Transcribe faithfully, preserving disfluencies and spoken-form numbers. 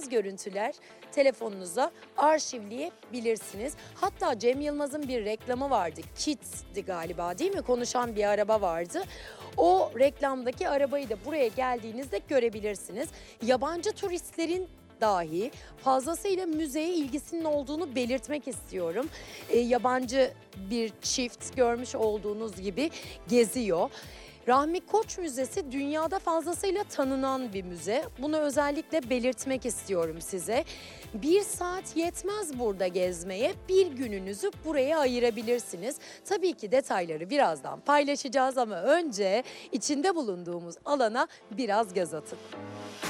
sevdiğiniz görüntüler telefonunuza arşivleyebilirsiniz. Hatta Cem Yılmaz'ın bir reklamı vardı. Kids'di galiba, değil mi? Konuşan bir araba vardı. O reklamdaki arabayı da buraya geldiğinizde görebilirsiniz. Yabancı turistlerin dahi fazlasıyla müzeye ilgisinin olduğunu belirtmek istiyorum. E, yabancı bir çift görmüş olduğunuz gibi geziyor. Rahmi Koç Müzesi dünyada fazlasıyla tanınan bir müze. Bunu özellikle belirtmek istiyorum size. Bir saat yetmez burada gezmeye. Bir gününüzü buraya ayırabilirsiniz. Tabii ki detayları birazdan paylaşacağız ama önce içinde bulunduğumuz alana biraz göz atın.